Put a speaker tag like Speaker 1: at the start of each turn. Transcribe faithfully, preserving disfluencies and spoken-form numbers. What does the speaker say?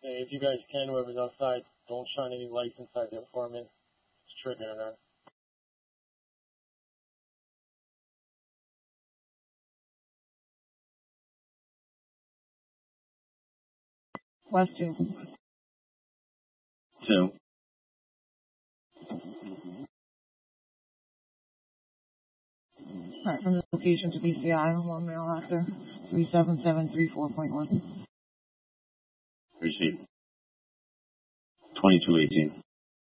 Speaker 1: Hey, if you guys can, whoever's outside, don't shine any lights inside the apartment. It's triggering her.
Speaker 2: West two.
Speaker 3: Two.
Speaker 2: Alright, from the location to B C I, one male actor, three seven seven three four point one.
Speaker 3: Receipt. twenty-two eighteen.